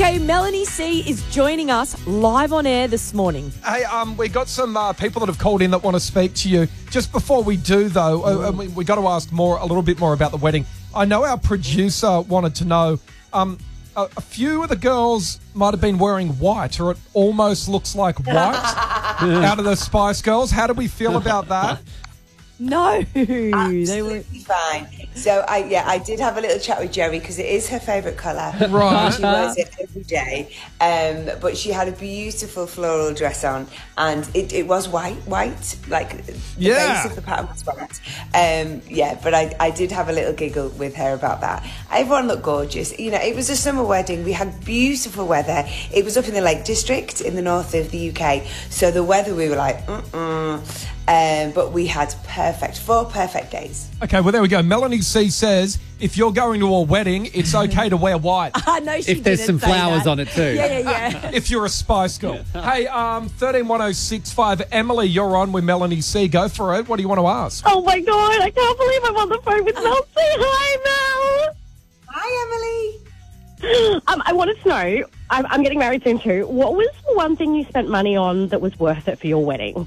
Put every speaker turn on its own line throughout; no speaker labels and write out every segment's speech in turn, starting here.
Okay, Melanie C is joining us live on air this morning.
Hey, we got some people that have called in that want to speak to you. Just before we do, though, we got to ask a little bit more about the wedding. I know our producer wanted to know, a few of the girls might have been wearing white, or it almost looks like white out of the Spice Girls. How do we feel about that?
No,
they were fine. So I did have a little chat with Jerry because it is her favourite colour.
Right.
She wears it every day. But she had a beautiful floral dress on, and it was white, like the base of the pattern was white. But I did have a little giggle with her about that. Everyone looked gorgeous. You know, it was a summer wedding. We had beautiful weather. It was up in the Lake District in the north of the UK. So the weather, we were like, but we had 4 perfect days.
Okay, well, there we go. Melanie C says, if you're going to a wedding, it's okay to wear white.
No, she
if there's some flowers on it too.
Yeah.
If you're a Spice Girl. Hey, 131065, Emily, you're on with Melanie C. Go for it. What do you want to ask?
Oh, my God. I can't believe I'm on the phone with Mel C. Hi, Mel.
Hi, Emily.
I wanted to know, I'm getting married soon too. What was the one thing you spent money on that was worth it for your wedding?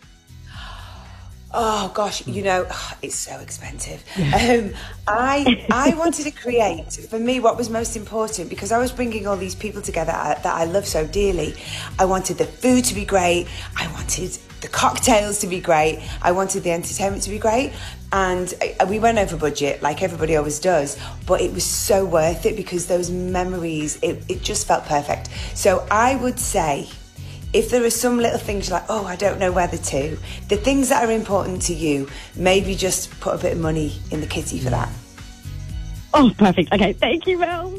Oh gosh, you know, it's so expensive. I wanted to create, for me, what was most important, because I was bringing all these people together that I love so dearly. I wanted the food to be great. I wanted the cocktails to be great. I wanted the entertainment to be great. And we went over budget, like everybody always does, but it was so worth it because those memories, it just felt perfect. So I would say, if there are some little things you're like, oh, I don't know whether to, the things that are important to you, maybe just put a bit of money in the kitty for that.
Oh, perfect. Okay, thank you, Mel.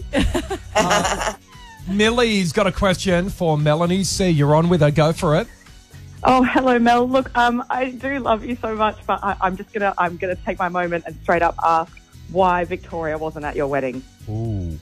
Millie's got a question for Melanie C. You're on with her. Go for it.
Oh, hello, Mel. Look, I do love you so much, but I'm gonna take my moment and straight up ask why Victoria wasn't at your wedding.
Ooh.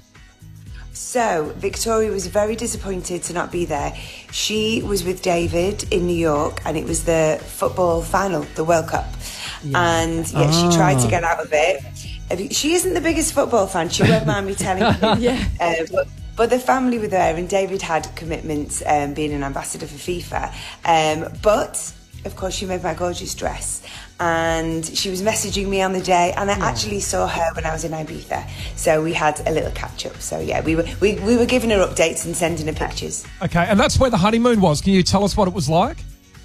So, Victoria was very disappointed to not be there. She was with David in New York, and it was the football final, the World Cup. Yeah. And she tried to get out of it. She isn't the biggest football fan. She won't mind me telling you. But the family were there, and David had commitments being an ambassador for FIFA. But, of course, she made my gorgeous dress. And she was messaging me on the day, and I actually saw her when I was in Ibiza. So we had a little catch up. So yeah, we were giving her updates and sending her pictures.
Okay, and that's where the honeymoon was. Can you tell us what it was like?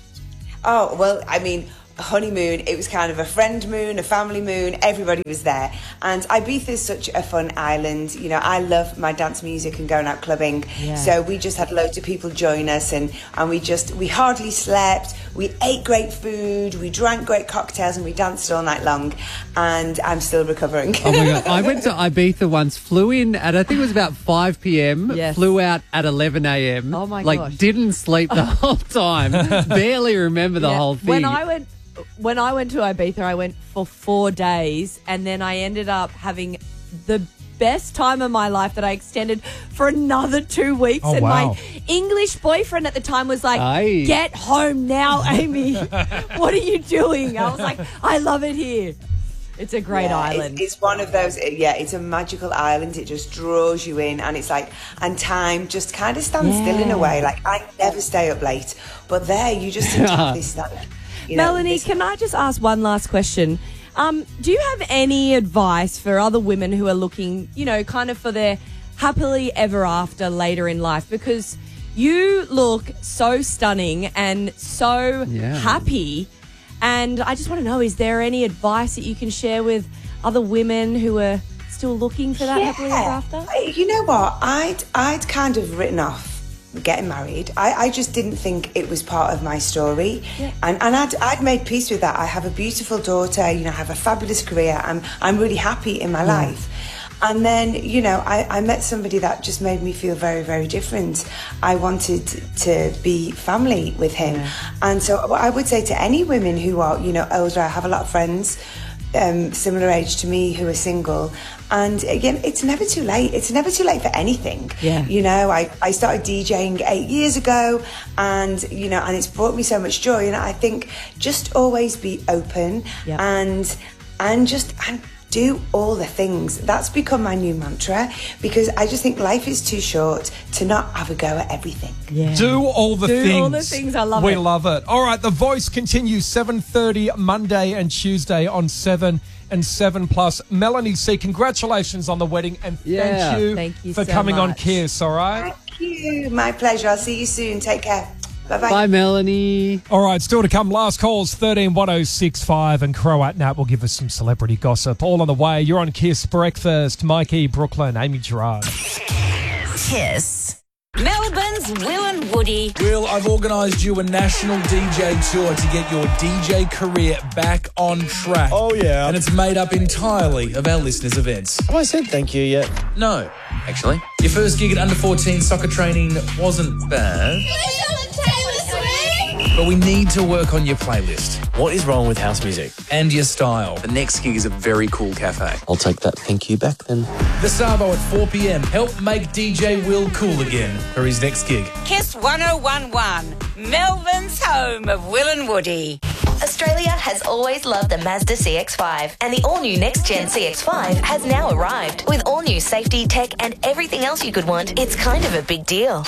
Oh, well, I mean, honeymoon, it was kind of a friend moon, a family moon, everybody was there. And Ibiza is such a fun island. You know, I love my dance music and going out clubbing. So we just had loads of people join us, and we hardly slept. We ate great food, we drank great cocktails, and we danced all night long. And I'm still recovering.
Oh my God. I went to Ibiza once, flew in at, I think it was about 5 p.m, flew out at 11 a.m.
Oh my gosh.
Like, didn't sleep the whole time. Barely remember the whole thing.
When I went to Ibiza, I went for 4 days, and then I ended up having the best time of my life that I extended for another 2 weeks.
Oh,
and
wow.
my English boyfriend at the time was like, get home now, Amy. What are you doing? I was like, I love it here. It's a great island.
It's one of those, it's a magical island. It just draws you in, and it's like, and time just kind of stands still in a way. Like, I never stay up late, but there you just seem to have this
Melanie, can I just ask one last question? Do you have any advice for other women who are looking, kind of for their happily ever after later in life? Because you look so stunning and so happy. And I just want to know, is there any advice that you can share with other women who are still looking for that happily ever after?
You know what? I'd kind of written off getting married. I just didn't think it was part of my story. And I'd made peace with that. I have a beautiful daughter, I have a fabulous career. I'm really happy in my life. And then, I met somebody that just made me feel very, very different. I wanted to be family with him. And so I would say to any women who are, older, I have a lot of friends similar age to me who are single, and again, it's never too late. It's never too late for anything. I started DJing 8 years ago, and and it's brought me so much joy. And I think just always be open and do all the things. That's become my new mantra, because I just think life is too short to not have a go at everything.
Yeah.
Do all the things.
Do all the things. I love it.
We love it. All right, The Voice continues 7:30 Monday and Tuesday on 7 and 7+. Melanie C, congratulations on the wedding, and thank you for
so
coming on
much.
Kiss, all right?
Thank you. My pleasure. I'll see you soon. Take care. Bye-bye.
Bye, Melanie.
All right, still to come. Last calls 131065, and Croat Nat will give us some celebrity gossip. All on the way. You're on Kiss Breakfast. Mikey, Brooklyn, Amy Gerard.
Kiss. Melbourne's Will and Woody.
Will, I've organised you a national DJ tour to get your DJ career back on track.
Oh, yeah.
And it's made up entirely of our listeners' events.
Have I said thank you yet?
No, actually. Your first gig at under 14 soccer training wasn't bad. But we need to work on your playlist.
What is wrong with house music?
And your style. The next gig is a very cool cafe.
I'll take that thank you back then.
The Sabo at 4 p.m. Help make DJ Will cool again for his next gig.
Kiss 1011. Melbourne's home of Will and Woody.
Australia has always loved the Mazda CX-5, and the all-new next-gen CX-5 has now arrived. With all-new safety, tech, and everything else you could want, it's kind of a big deal.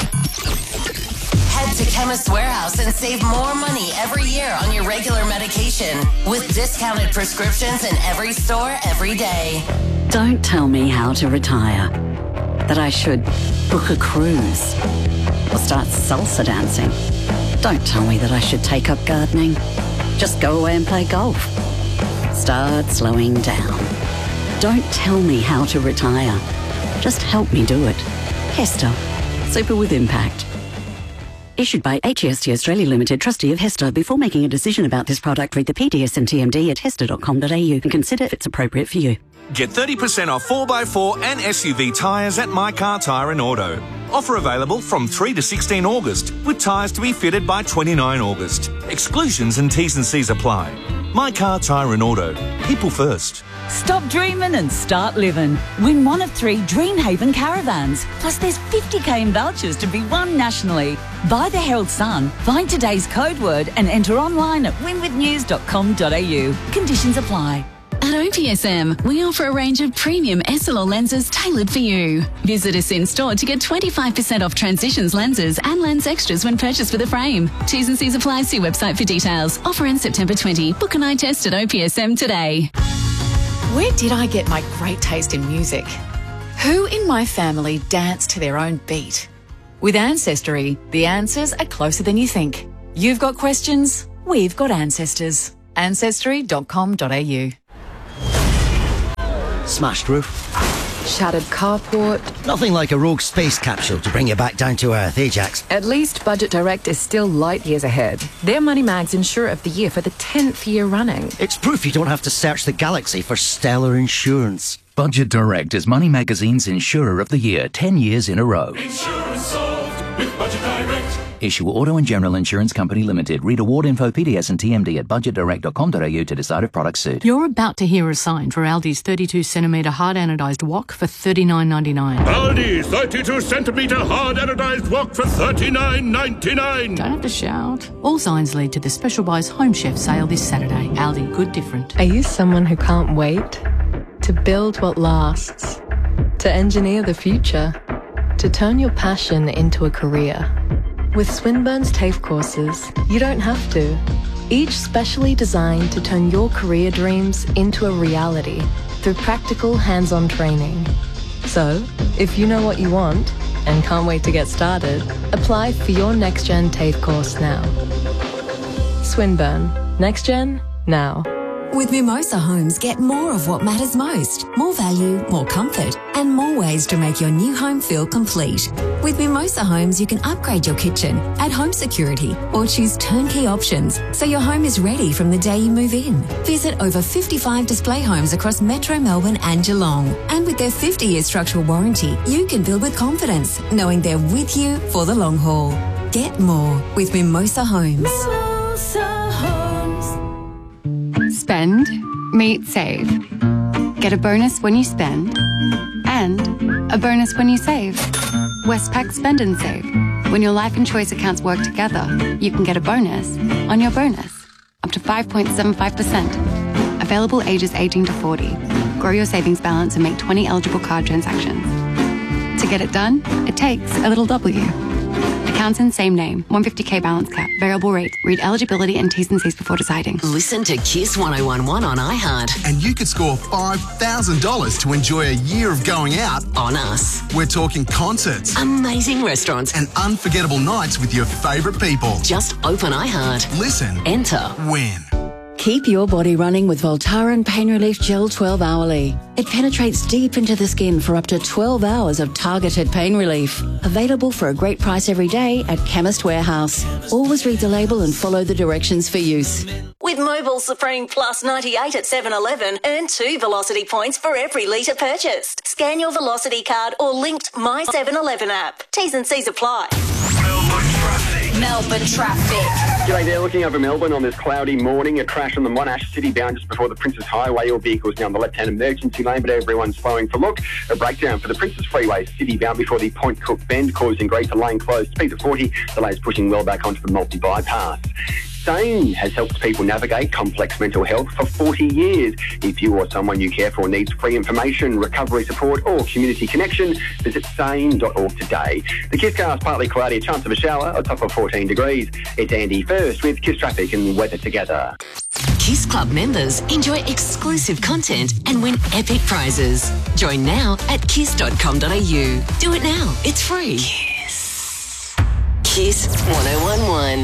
Head to Chemist Warehouse and save more money every year on your regular medication with discounted prescriptions in every store every day.
Don't tell me how to retire. That I should book a cruise or start salsa dancing. Don't tell me that I should take up gardening. Just go away and play golf. Start slowing down. Don't tell me how to retire. Just help me do it. Hester. Super with impact. Issued by HEST Australia Limited, trustee of Hester. Before making a decision about this product, read the PDS and TMD at hester.com.au and consider if it's appropriate for you.
Get 30% off 4x4 and SUV tyres at My Car Tyre and Auto. Offer available from 3 to 16 August, with tyres to be fitted by 29 August. Exclusions and T's and C's apply. My Car Tyre and Auto. People first.
Stop dreaming and start living. Win one of 3 Dreamhaven caravans. Plus there's 50k in vouchers to be won nationally. Buy the Herald Sun, find today's code word and enter online at winwithnews.com.au. Conditions apply.
At OPSM, we offer a range of premium SLR lenses tailored for you. Visit us in store to get 25% off Transitions lenses and lens extras when purchased with a frame. T's and C's apply. See website for details. Offer ends September 20. Book an eye test at OPSM today.
Where did I get my great taste in music? Who in my family danced to their own beat? With Ancestry, the answers are closer than you think. You've got questions, we've got ancestors. Ancestry.com.au.
Smashed roof.
Shattered carport.
Nothing like a rogue space capsule to bring you back down to earth, Ajax.
At least Budget Direct is still light years ahead. They're Money Mag's Insurer of the Year for the 10th year running.
It's proof you don't have to search the galaxy for stellar insurance.
Budget Direct is Money Magazine's Insurer of the Year 10 years in a row.
Insurance solved with Budget Direct.
Issue Auto and General Insurance Company Limited. Read award info, PDS and TMD at budgetdirect.com.au to decide if products suit.
You're about to hear a sign for Aldi's 32cm hard anodised wok for $39.99.
Aldi's 32cm hard anodised wok for $39.99.
Don't have to shout. All signs lead to the Special Buys Home Chef sale this Saturday. Aldi, good different.
Are you someone who can't wait? To build what lasts? To engineer the future? To turn your passion into a career? With Swinburne's TAFE courses, you don't have to. Each specially designed to turn your career dreams into a reality through practical hands-on training. So, if you know what you want and can't wait to get started, apply for your NextGen TAFE course now. Swinburne. NextGen, now.
With Mimosa Homes, get more of what matters most. More value, more comfort, and more ways to make your new home feel complete. With Mimosa Homes, you can upgrade your kitchen, add home security, or choose turnkey options so your home is ready from the day you move in. Visit over 55 display homes across Metro Melbourne and Geelong. And with their 50-year structural warranty, you can build with confidence, knowing they're with you for the long haul. Get more with Mimosa Homes.
Mimosa Homes.
Spend, meet, save. Get a bonus when you spend and a bonus when you save. Westpac Spend and Save. When your life and choice accounts work together, you can get a bonus on your bonus, up to 5.75%. Available ages 18 to 40. grow your savings balance, and make 20 eligible card transactions. To get it done, it takes a little W. Accounts in same name, 150k balance cap, variable rate. Read eligibility and T's and C's before deciding.
Listen to Kiss 1011 on iHeart.
And you could score $5,000 to enjoy a year of going out
on us.
We're talking concerts,
amazing restaurants,
and unforgettable nights with your favourite people.
Just open iHeart.
Listen.
Enter.
Win.
Keep your body running with Voltaren Pain Relief Gel 12 Hourly. It penetrates deep into the skin for up to 12 hours of targeted pain relief. Available for a great price every day at Chemist Warehouse. Always read the label and follow the directions for use.
With Mobile Supreme Plus 98 at 7-Eleven, earn 2 Velocity points for every litre purchased. Scan your Velocity card or linked My 7-Eleven app. T's and C's apply.
Melbourne traffic.
G'day there, looking over Melbourne on this cloudy morning. A crash on the Monash City bound just before the Princess Highway. All vehicles now on the left-hand emergency lane, but everyone's slowing for look. A breakdown for the Princess Freeway City bound before the Point Cook Bend, causing Greater Lane closed. Speed of 40, delays pushing well back onto the multi-bypass. SANE has helped people navigate complex mental health for 40 years. If you or someone you care for needs free information, recovery support or community connection, visit sane.org today. The Kiss car is partly cloudy, a chance of a shower, a top of 14 degrees. It's Andy first with Kiss Traffic and weather together.
Kiss Club members enjoy exclusive content and win epic prizes. Join now at kiss.com.au. Do it now. It's free. Kiss. Kiss 1011.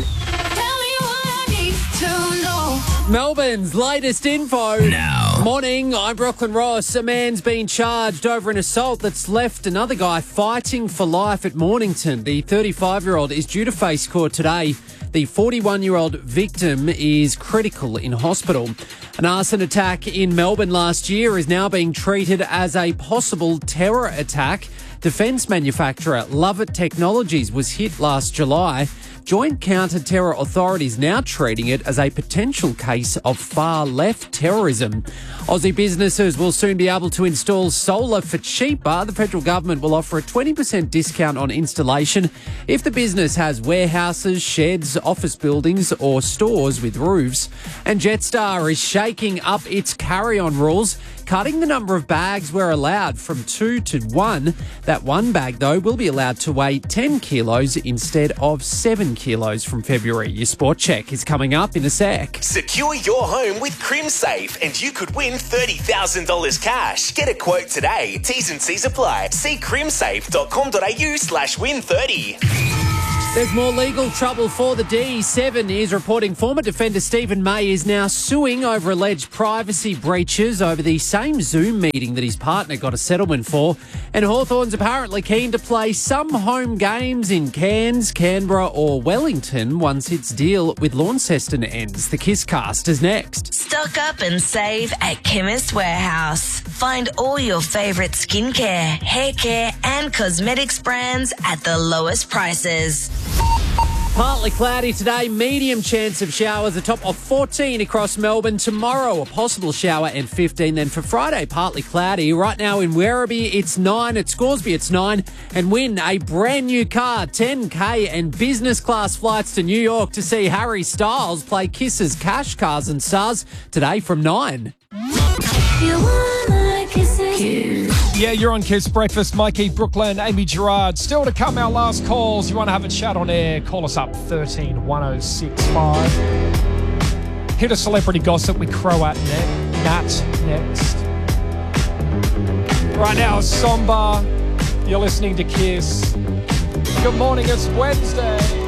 Melbourne's latest info.
Now.
Morning, I'm Brooklyn Ross. A man's been charged over an assault that's left another guy fighting for life at Mornington. The 35-year-old is due to face court today. The 41-year-old victim is critical in hospital. An arson attack in Melbourne last year is now being treated as a possible terror attack. Defence manufacturer Lovett Technologies was hit last July. Joint Counter-Terror Authorities now treating it as a potential case of far-left terrorism. Aussie businesses will soon be able to install solar for cheaper. The federal government will offer a 20% discount on installation if the business has warehouses, sheds, office buildings or stores with roofs. And Jetstar is shaking up its carry-on rules, cutting the number of bags we're allowed from 2 to 1. That one bag, though, will be allowed to weigh 10 kilos instead of 7 kilos from February. Your sport check is coming up in a sec.
Secure your home with CrimSafe and you could win $30,000 cash. Get a quote today. T's and C's apply. See crimsafe.com.au/win30.
There's more legal trouble for the D7 is reporting former defender Stephen May is now suing over alleged privacy breaches over the same Zoom meeting that his partner got a settlement for. And Hawthorn's apparently keen to play some home games in Cairns, Canberra or Wellington once its deal with Launceston ends. The Kisscast is next.
Stock up and save at Chemist Warehouse. Find all your favourite skincare, hair care and cosmetics brands at the lowest prices.
Partly cloudy today, medium chance of showers, a top of 14 across Melbourne. Tomorrow, a possible shower and 15. Then for Friday, partly cloudy. Right now in Werribee, it's 9. At Scoresby, it's 9. And win a brand new car, 10K and business class flights to New York to see Harry Styles play Kiss's Cash Cars and Stars today from 9.
Yeah, you're on Kiss Breakfast. Mikey, Brooklyn, Amy Gerard. Still to come, our last calls. You want to have a chat on air, call us up 131065. Hit a celebrity gossip with Croat Nat next. Right now, Somber. You're listening to Kiss. Good morning, it's Wednesday.